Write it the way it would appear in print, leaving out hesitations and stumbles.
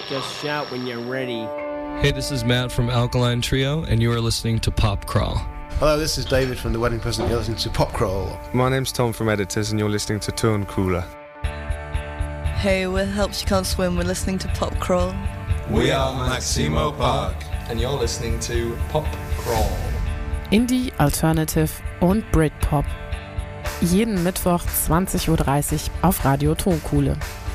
Just shout when you're ready. Hey, this is Matt from Alkaline Trio, and you are listening to Pop Crawl. Hello, this is David from The Wedding Present. You're listening to Pop Crawl. My name's Tom from Editors, and you're listening to Tone Cooler. Hey, we're Helps You Can't Swim. We're listening to Pop Crawl. We are Maximo Park. And you're listening to Pop Crawl. Indie, Alternative und Britpop. Jeden Mittwoch 20:30 Uhr auf Radio Tonkuhle.